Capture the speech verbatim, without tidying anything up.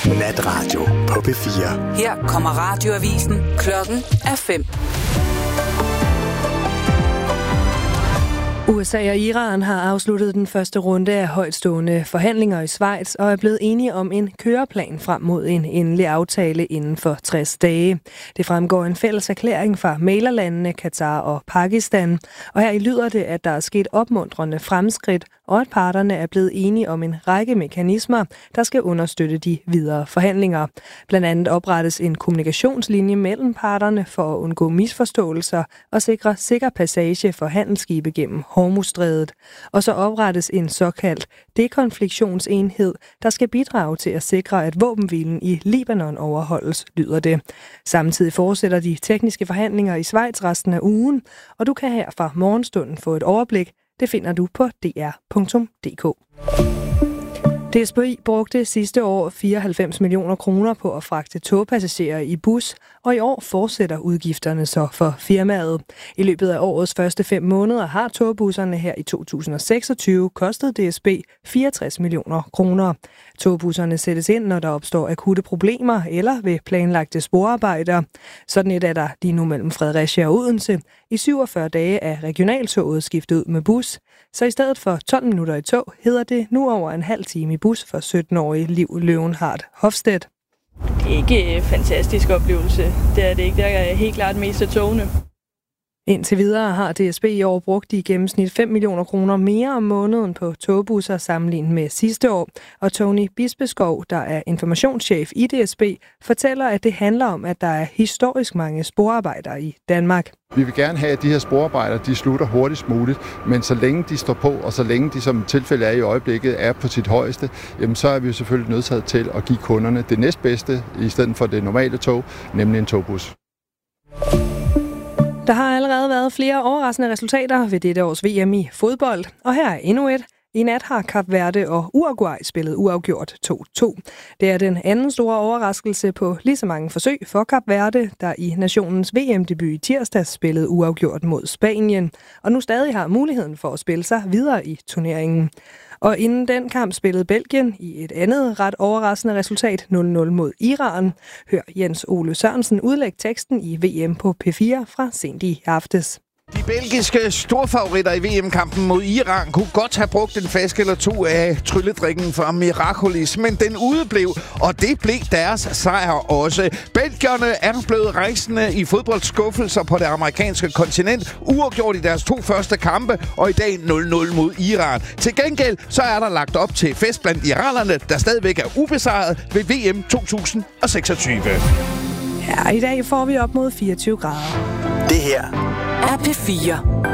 Natradio på P fire. Her kommer radioavisen. Klokken er fem. U S A og Iran har afsluttet den første runde af højtstående forhandlinger i Schweiz og er blevet enige om en køreplan frem mod en endelig aftale inden for tres dage. Det fremgår en fælles erklæring fra mæglerlandene Katar og Pakistan, og her lyder det, at der er sket opmuntrende fremskridt, og at parterne er blevet enige om en række mekanismer, der skal understøtte de videre forhandlinger. Blandt andet oprettes en kommunikationslinje mellem parterne for at undgå misforståelser og sikre sikker passage for handelsskibe gennem Hormuzstrædet. Og så oprettes en såkaldt dekonfliktionsenhed, der skal bidrage til at sikre, at våbenhvilen i Libanon overholdes, lyder det. Samtidig fortsætter de tekniske forhandlinger i Schweiz resten af ugen, og du kan her fra morgenstunden få et overblik. Det finder du på d r punktum d k. D S B brugte sidste år fireoghalvfems millioner kroner på at fragte togpassagerer i bus, og i år fortsætter udgifterne så for firmaet. I løbet af årets første fem måneder har togbusserne her i to tusind og seksogtyve kostet D S B fireogtres millioner kroner. Togbusserne sættes ind, når der opstår akutte problemer eller ved planlagte sporarbejder. Sådan et er der lige nu mellem Fredericia og Odense. I syvogfyrre dage er regionaltoget skiftet ud med bus, så i stedet for tolv minutter i tog hedder det nu over en halv time i bus for sytten-årige Liv Løvenhardt Hofstedt. Det er ikke en fantastisk oplevelse. Det er det ikke. Der er helt klart mest af togene. Indtil videre har D S B i år brugt i gennemsnit fem millioner kroner mere om måneden på togbusser sammenlignet med sidste år. Og Tony Bispeskov, der er informationschef i D S B, fortæller, at det handler om, at der er historisk mange sporarbejdere i Danmark. Vi vil gerne have, at de her sporarbejder de slutter hurtigst muligt, men så længe de står på, og så længe de som tilfælde er i øjeblikket er på sit højeste, jamen så er vi jo selvfølgelig nødsaget til at give kunderne det næstbedste i stedet for det normale tog, nemlig en togbus. Der har allerede været flere overraskende resultater ved dette års V M i fodbold, og her er endnu et. I nat har Kap Verde og Uruguay spillet uafgjort to to. Det er den anden store overraskelse på lige så mange forsøg for Kap Verde, der i nationens V M-debut i tirsdags spillede uafgjort mod Spanien, og nu stadig har muligheden for at spille sig videre i turneringen. Og inden den kamp spillede Belgien i et andet ret overraskende resultat nul nul mod Iran. Hør Jens Ole Sørensen udlægge teksten i V M på P fire fra sent i aftes. De belgiske storfavoritter i V M-kampen mod Iran kunne godt have brugt en flaske eller to af trylledrikken fra Miraculis, men den udeblev, og det blev deres sejr også. Belgierne er blevet rejsende i fodboldskuffelser på det amerikanske kontinent, uafgjort i deres to første kampe, og i dag nul nul mod Iran. Til gengæld så er der lagt op til fest blandt iranerne, der stadigvæk er ubesejret ved V M to tusind og seksogtyve. Ja, i dag får vi op mod fireogtyve grader. Det her er P fire.